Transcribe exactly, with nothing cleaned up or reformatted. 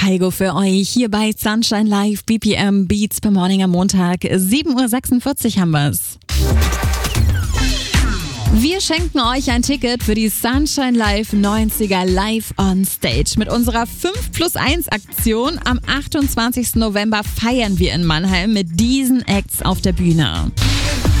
Kaigo für euch hier bei Sunshine Live, B P M Beats per Morning am Montag. sieben Uhr sechsundvierzig haben wir's. Wir schenken euch ein Ticket für die Sunshine Live neunziger Live on Stage. Mit unserer fünf plus eins Aktion am achtundzwanzigsten November feiern wir in Mannheim mit diesen Acts auf der Bühne.